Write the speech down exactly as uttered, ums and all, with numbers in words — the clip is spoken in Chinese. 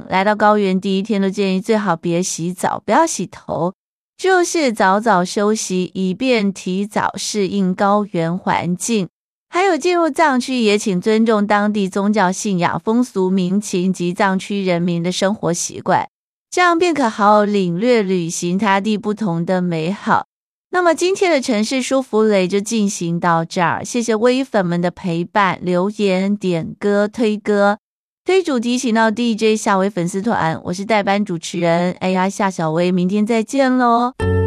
来到高原第一天都建议最好别洗澡，不要洗头，就是早早休息，以便提早适应高原环境。还有进入藏区也请尊重当地宗教信仰、风俗民情及藏区人民的生活习惯，这样便可好好领略旅行他地不同的美好。那么今天的城市舒服雷就进行到这儿，谢谢微粉们的陪伴、留言、点歌、推歌，推主题请到 D J 夏薇粉丝团，我是代班主持人哎呀夏小薇，明天再见咯。